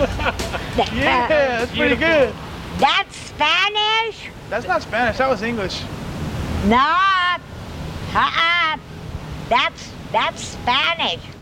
Yeah, that's pretty good. That's Spanish? That's not Spanish, that was English. No. That's Spanish.